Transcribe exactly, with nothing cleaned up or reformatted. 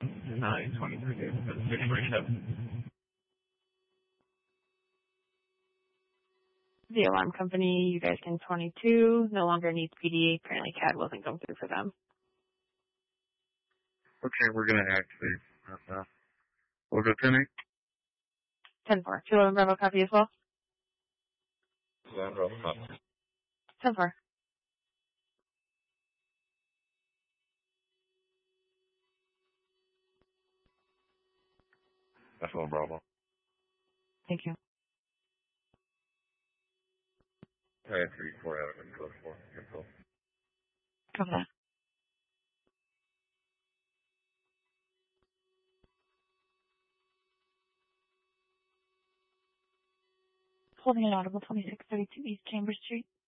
nine twenty-three, six forty-seven. The alarm company, you guys can twenty-two, no longer needs P D. Apparently C A D wasn't going through for them. Okay, we're going to activate that now. We'll go ten eight. ten four. two eleven Bravo copy as well? eleven Bravo copy. ten four. That's one Bravo. Thank you. nine three four out of code four. Info. Copy that. Holding an audible twenty-six thirty-two East Chambers Street.